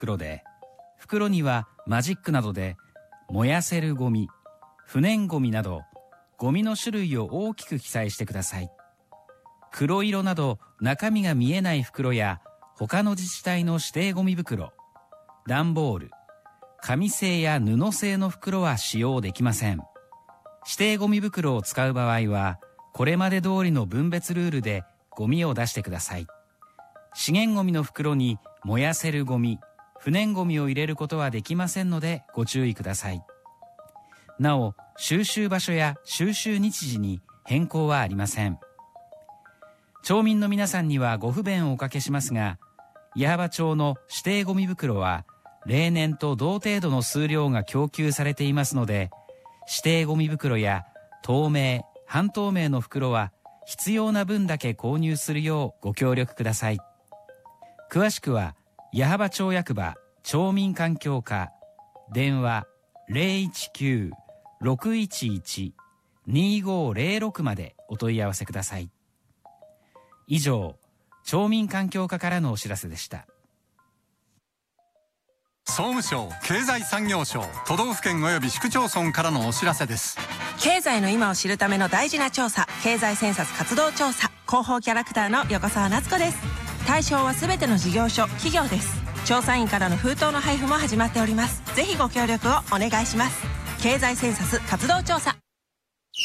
袋で、袋にはマジックなどで燃やせるゴミ、不燃ゴミなどゴミの種類を大きく記載してください。黒色など中身が見えない袋や他の自治体の指定ゴミ袋、段ボール、紙製や布製の袋は使用できません。指定ゴミ袋を使う場合はこれまで通りの分別ルールでゴミを出してください。資源ゴミの袋に燃やせるゴミ、不燃ゴミを入れることはできませんのでご注意ください。なお、収集場所や収集日時に変更はありません。町民の皆さんにはご不便をおかけしますが、矢巾町の指定ゴミ袋は例年と同程度の数量が供給されていますので、指定ゴミ袋や透明、半透明の袋は必要な分だけ購入するようご協力ください。詳しくは矢巾町役場町民環境課、電話 019-611-2506 までお問い合わせください。以上、町民環境課からのお知らせでした。 総務省経済産業省都道府県及び市区町村からのお知らせです。 経済の今を知るための大事な調査、経済センサス活動調査、広報キャラクターの横澤夏子です。対象はすべての事業所、企業です。調査員からの封筒の配布も始まっております。ぜひご協力をお願いします。経済センサス活動調査。